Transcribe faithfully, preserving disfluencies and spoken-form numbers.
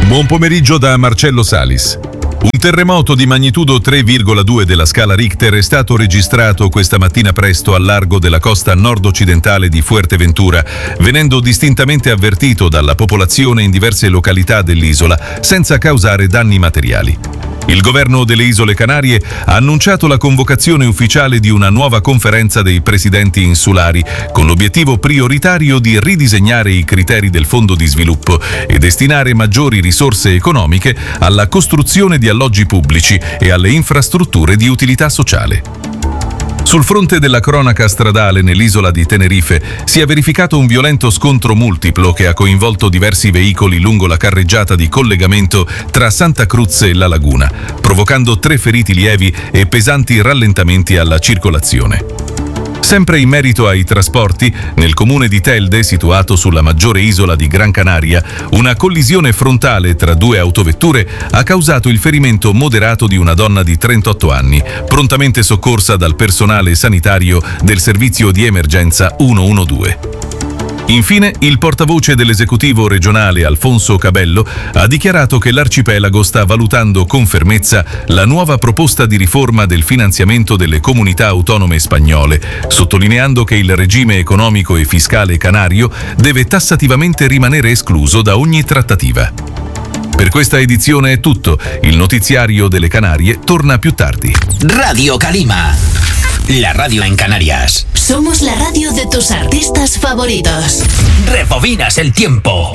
Buon pomeriggio da Marcello Salis. Un terremoto di magnitudo tre virgola due della scala Richter è stato registrato questa mattina presto al largo della costa nord-occidentale di Fuerteventura, venendo distintamente avvertito dalla popolazione in diverse località dell'isola, senza causare danni materiali. Il governo delle Isole Canarie ha annunciato la convocazione ufficiale di una nuova conferenza dei presidenti insulari, con l'obiettivo prioritario di ridisegnare i criteri del fondo di sviluppo e destinare maggiori risorse economiche alla costruzione di alloggi pubblici e alle infrastrutture di utilità sociale. Sul fronte della cronaca stradale nell'isola di Tenerife si è verificato un violento scontro multiplo che ha coinvolto diversi veicoli lungo la carreggiata di collegamento tra Santa Cruz e La Laguna, provocando tre feriti lievi e pesanti rallentamenti alla circolazione. Sempre in merito ai trasporti, nel comune di Telde, situato sulla maggiore isola di Gran Canaria, una collisione frontale tra due autovetture ha causato il ferimento moderato di una donna di trentotto anni, prontamente soccorsa dal personale sanitario del servizio di emergenza centododici. Infine, il portavoce dell'esecutivo regionale Alfonso Cabello ha dichiarato che l'arcipelago sta valutando con fermezza la nuova proposta di riforma del finanziamento delle comunità autonome spagnole, sottolineando che il regime economico e fiscale canario deve tassativamente rimanere escluso da ogni trattativa. Per questa edizione è tutto. Il notiziario delle Canarie torna più tardi. Radio Calima, la radio en Canarias. Somos la radio de tus artistas favoritos. Rebobinas el tiempo.